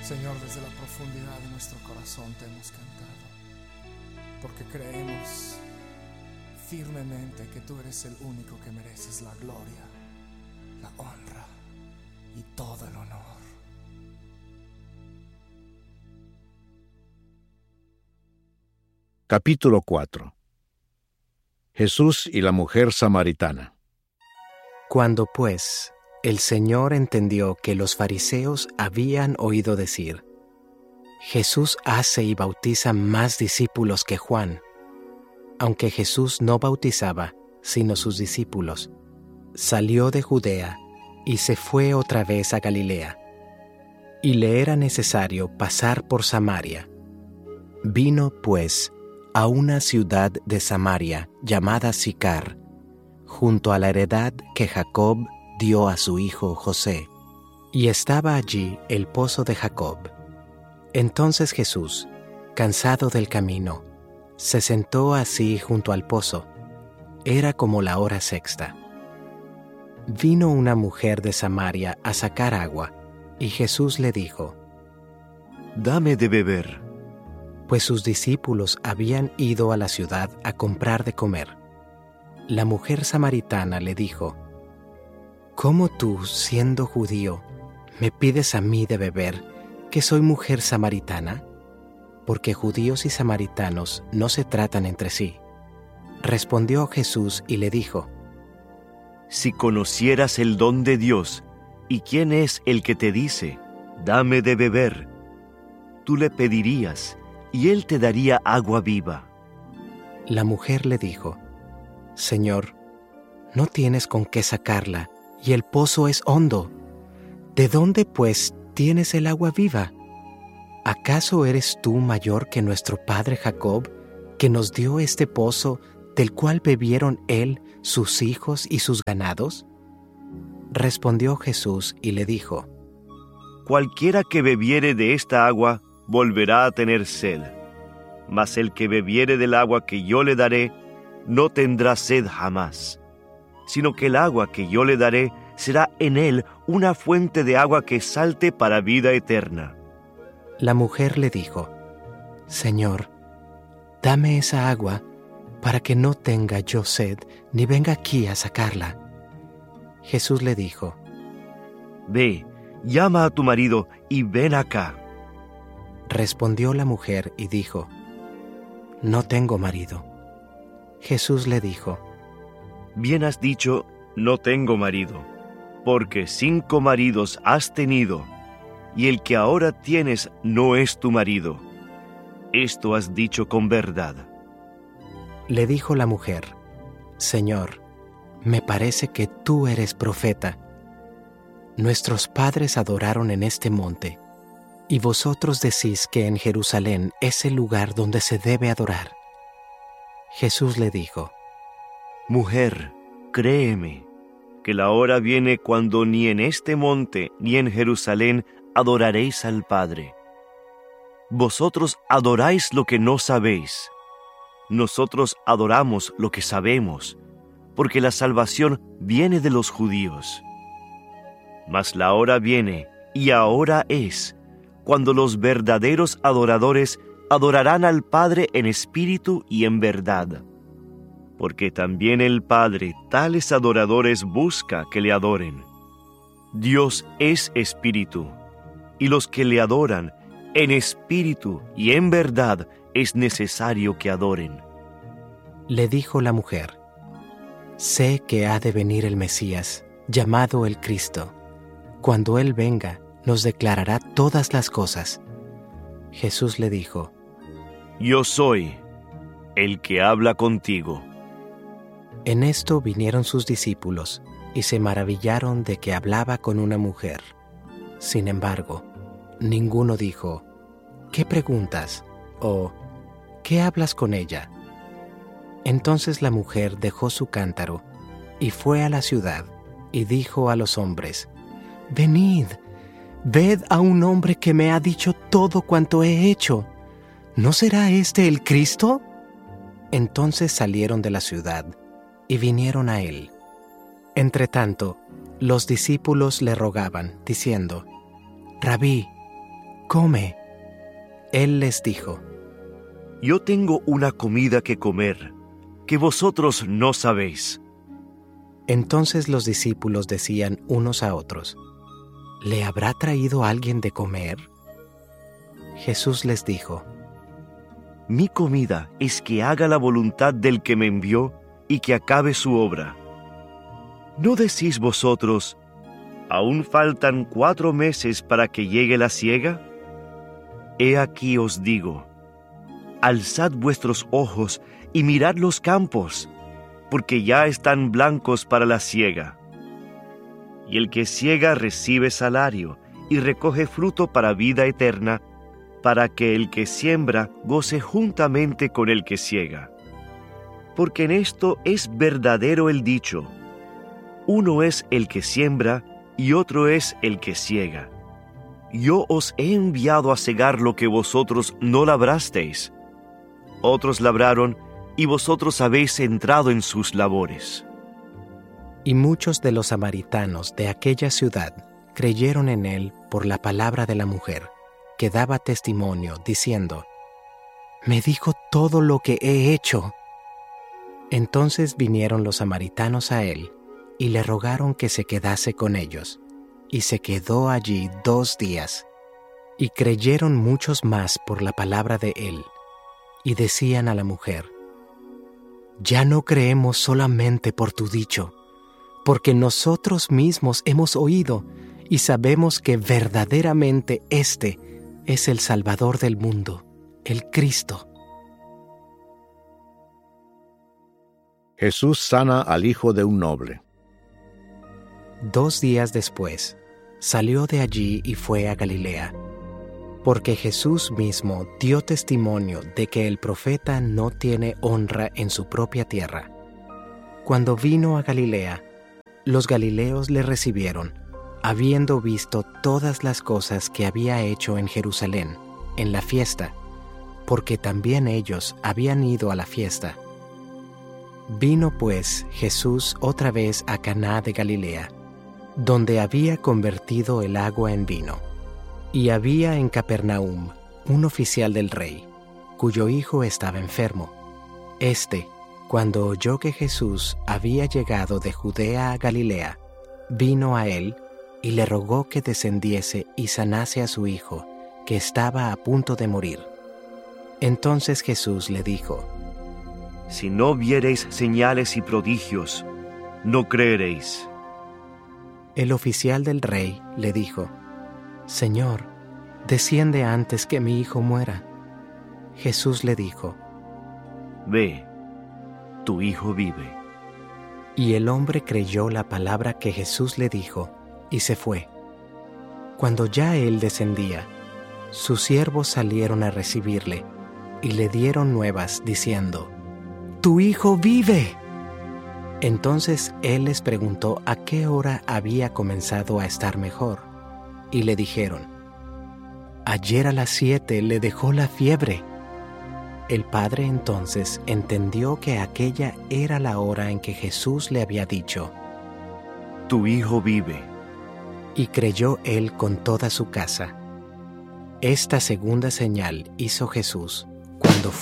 Señor, desde la profundidad de nuestro corazón te hemos cantado, porque creemos firmemente que tú eres el único que mereces la gloria, la honra y todo el honor. Capítulo 4. Jesús y la mujer samaritana. Cuando pues el Señor entendió que los fariseos habían oído decir: Jesús hace y bautiza más discípulos que Juan, aunque Jesús no bautizaba, sino sus discípulos, salió de Judea y se fue otra vez a Galilea, y le era necesario pasar por Samaria. Vino, pues, a una ciudad de Samaria llamada Sicar, junto a la heredad que Jacob dio a su hijo José, y estaba allí el pozo de Jacob. Entonces Jesús, cansado del camino, se sentó así junto al pozo. Era como la hora sexta. Vino una mujer de Samaria a sacar agua, y Jesús le dijo: «Dame de beber», pues sus discípulos habían ido a la ciudad a comprar de comer. La mujer samaritana le dijo: «¿Cómo tú, siendo judío, me pides a mí de beber, que soy mujer samaritana?» Porque judíos y samaritanos no se tratan entre sí. Respondió Jesús y le dijo: «Si conocieras el don de Dios, y quién es el que te dice, dame de beber, tú le pedirías, y él te daría agua viva». La mujer le dijo: «Señor, no tienes con qué sacarla, y el pozo es hondo. ¿De dónde, pues, tienes el agua viva? ¿Acaso eres tú mayor que nuestro padre Jacob, que nos dio este pozo, del cual bebieron él, sus hijos y sus ganados?» Respondió Jesús y le dijo: «Cualquiera que bebiere de esta agua volverá a tener sed, mas el que bebiere del agua que yo le daré no tendrá sed jamás, sino que el agua que yo le daré será en él una fuente de agua que salte para vida eterna». La mujer le dijo: «Señor, dame esa agua para que no tenga yo sed ni venga aquí a sacarla». Jesús le dijo: «Ve, llama a tu marido y ven acá». Respondió la mujer y dijo: «No tengo marido». Jesús le dijo: «Bien has dicho, no tengo marido, porque 5 maridos has tenido, y el que ahora tienes no es tu marido. Esto has dicho con verdad». Le dijo la mujer: «Señor, me parece que tú eres profeta. Nuestros padres adoraron en este monte, y vosotros decís que en Jerusalén es el lugar donde se debe adorar». Jesús le dijo: «Mujer, créeme, que la hora viene cuando ni en este monte ni en Jerusalén adoraréis al Padre. Vosotros adoráis lo que no sabéis. Nosotros adoramos lo que sabemos, porque la salvación viene de los judíos. Mas la hora viene, y ahora es, cuando los verdaderos adoradores adorarán al Padre en espíritu y en verdad. Porque también el Padre tales adoradores busca que le adoren. Dios es espíritu, y los que le adoran en espíritu y en verdad es necesario que adoren». Le dijo la mujer: «Sé que ha de venir el Mesías, llamado el Cristo. Cuando Él venga, nos declarará todas las cosas». Jesús le dijo: «Yo soy el que habla contigo». En esto vinieron sus discípulos y se maravillaron de que hablaba con una mujer. Sin embargo, ninguno dijo: «¿Qué preguntas?», o «¿Qué hablas con ella?». Entonces la mujer dejó su cántaro y fue a la ciudad y dijo a los hombres: «Venid, ved a un hombre que me ha dicho todo cuanto he hecho. ¿No será este el Cristo?». Entonces salieron de la ciudad y vinieron a él. Entretanto, los discípulos le rogaban, diciendo: «Rabí, come. Él les dijo: Yo tengo una comida que comer, que vosotros no sabéis. Entonces los discípulos decían unos a otros: ¿Le habrá traído alguien de comer? Jesús les dijo: Mi comida es que haga la voluntad del que me envió y que acabe su obra. ¿No decís vosotros, aún faltan 4 meses para que llegue la siega? He aquí os digo, alzad vuestros ojos y mirad los campos, porque ya están blancos para la siega. Y el que siega recibe salario y recoge fruto para vida eterna, para que el que siembra goce juntamente con el que siega. Porque en esto es verdadero el dicho: uno es el que siembra y otro es el que siega. Yo os he enviado a segar lo que vosotros no labrasteis. Otros labraron y vosotros habéis entrado en sus labores. Y muchos de los samaritanos de aquella ciudad creyeron en él por la palabra de la mujer, que daba testimonio, diciendo: Me dijo todo lo que he hecho. Entonces vinieron los samaritanos a él, y le rogaron que se quedase con ellos, y se quedó allí 2 días. Y creyeron muchos más por la palabra de él, y decían a la mujer: Ya no creemos solamente por tu dicho, porque nosotros mismos hemos oído y sabemos que verdaderamente este es el Salvador del mundo, el Cristo. Jesús sana al hijo de un noble. 2 días después, salió de allí y fue a Galilea, porque Jesús mismo dio testimonio de que el profeta no tiene honra en su propia tierra. Cuando vino a Galilea, los galileos le recibieron, habiendo visto todas las cosas que había hecho en Jerusalén, en la fiesta, porque también ellos habían ido a la fiesta. Vino pues Jesús otra vez a Caná de Galilea, donde había convertido el agua en vino. Y había en Capernaum un oficial del rey, cuyo hijo estaba enfermo. Cuando oyó que Jesús había llegado de Judea a Galilea, vino a él y le rogó que descendiese y sanase a su hijo, que estaba a punto de morir. Entonces Jesús le dijo: Si no viereis señales y prodigios, no creeréis. El oficial del rey le dijo: Señor, desciende antes que mi hijo muera. Jesús le dijo: Ve, tu hijo vive. Y el hombre creyó la palabra que Jesús le dijo, y se fue. Cuando ya él descendía, sus siervos salieron a recibirle, y le dieron nuevas, diciendo: ¡Tu hijo vive! Entonces él les preguntó a qué hora había comenzado a estar mejor, y le dijeron: Ayer a las 7 le dejó la fiebre. El padre entonces entendió que aquella era la hora en que Jesús le había dicho: Tu hijo vive. Y creyó él con toda su casa. Esta segunda señal hizo Jesús,